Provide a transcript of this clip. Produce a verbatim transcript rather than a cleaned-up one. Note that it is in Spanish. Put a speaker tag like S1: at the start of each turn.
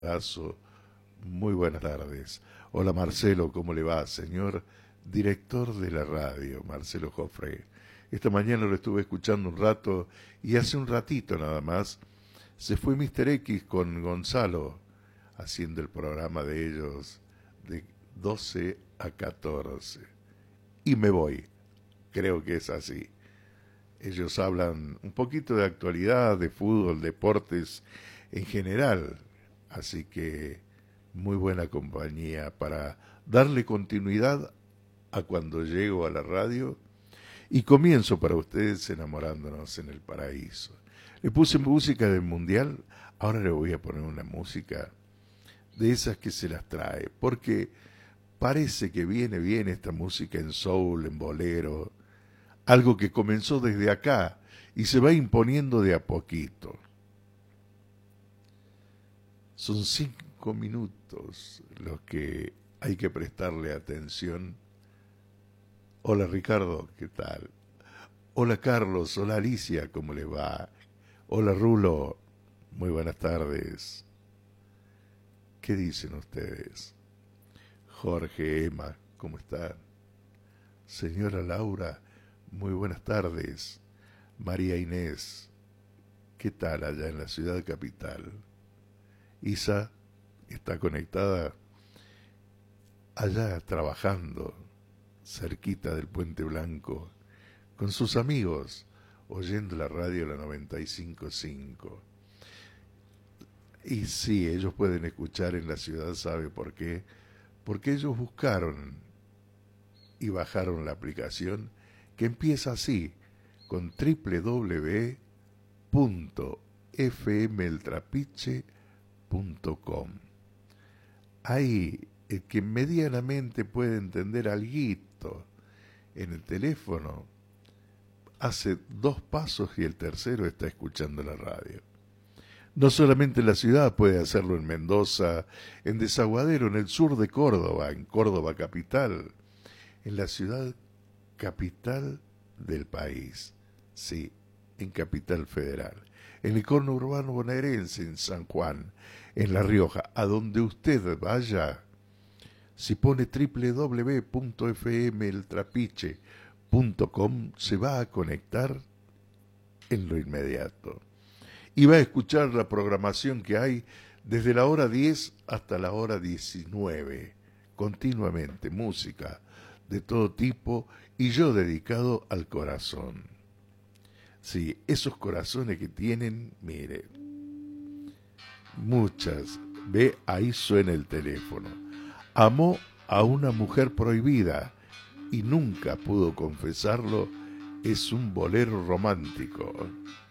S1: abrazo, muy buenas tardes. Hola Marcelo, ¿cómo le va, señor director de la radio, Marcelo Joffre? Esta mañana lo estuve escuchando un rato y hace un ratito nada más se fue míster X con Gonzalo haciendo el programa de ellos de doce a catorce. Y me voy, creo que es así. Ellos hablan un poquito de actualidad, de fútbol, deportes en general, así que muy buena compañía para darle continuidad a cuando llego a la radio y comienzo para ustedes enamorándonos en el paraíso. Le puse música del mundial, ahora le voy a poner una música de esas que se las trae, porque parece que viene bien esta música en soul, en bolero, algo que comenzó desde acá y se va imponiendo de a poquito. Son cinco minutos los que hay que prestarle atención. Hola Ricardo, ¿qué tal? Hola Carlos, hola Alicia, ¿cómo les va? Hola Rulo, muy buenas tardes. ¿Qué dicen ustedes? Jorge, Emma, ¿cómo están? Señora Laura, muy buenas tardes. María Inés, ¿qué tal allá en la ciudad capital? Isa está conectada allá trabajando cerquita del Puente Blanco con sus amigos oyendo la radio la noventa y cinco punto cinco. Y sí, ellos pueden escuchar en la ciudad, ¿sabe por qué? Porque ellos buscaron y bajaron la aplicación que empieza así, con doble u doble u doble u punto f m el trapiche punto com. Ahí, el que medianamente puede entender alguito en el teléfono, hace dos pasos y el tercero está escuchando la radio. No solamente en la ciudad, puede hacerlo en Mendoza, en Desaguadero, en el sur de Córdoba, en Córdoba capital, en la ciudad capital del país, sí, en Capital Federal, en el conurbano bonaerense, en San Juan, en La Rioja, a donde usted vaya, si pone doble u doble u doble u punto f m el trapiche punto com, se va a conectar en lo inmediato. Y va a escuchar la programación que hay desde la hora diez hasta la hora diecinueve, continuamente, música de todo tipo y yo dedicado al corazón. Sí, esos corazones que tienen, mire, muchas, ve, ahí suena el teléfono. Amó a una mujer prohibida y nunca pudo confesarlo, es un bolero romántico.